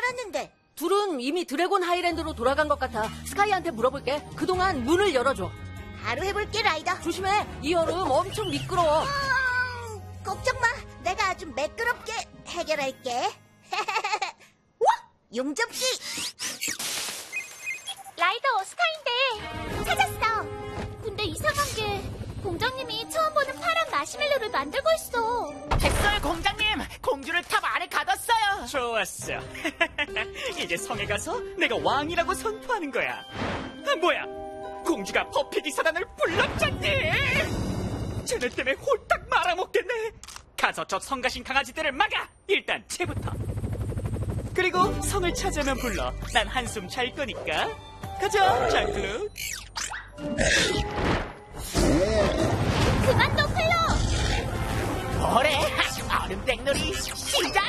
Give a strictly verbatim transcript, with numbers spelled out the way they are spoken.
나왔는데. 둘은 이미 드래곤 하이랜드로 돌아간 것 같아. 스카이한테 물어볼게. 그동안 문을 열어줘. 바로 해볼게, 라이더. 조심해. 이 얼음 엄청 미끄러워. 어, 걱정 마. 내가 아주 매끄럽게 해결할게. 와! 용접기! 라이더 스카이인데 찾았어. 근데 이상한 게 공장님이 처음 보는 파란 마시멜로를 만들고 있어. 됐어요, 공장님. 공주를 탑 안에 가뒀어요. 좋았어. 이제 성에 가서 내가 왕이라고 선포하는 거야. 아, 뭐야? 공주가 버피 기사단을 불렀잖니. 쟤네 때문에 홀딱 말아먹겠네. 가서 저 성가신 강아지들을 막아. 일단 쟤부터. 그리고 성을 찾으면 불러. 난 한숨 잘 거니까. 가자, 장클루. 그만 둬, 클로. 뭐래? 얼음 땡놀이 시작!